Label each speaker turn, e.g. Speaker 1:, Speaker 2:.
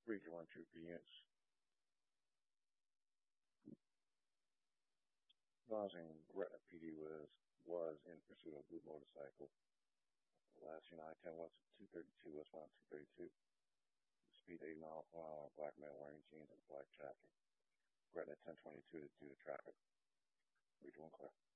Speaker 1: Region 1 troop units. Advising Gretna PD was in pursuit of a blue motorcycle. Last unit I-10 was 232 westbound 232. Speed 80 miles per hour, black male wearing jeans and black jacket. Gretna 1022 to do the traffic. Region 1 clear.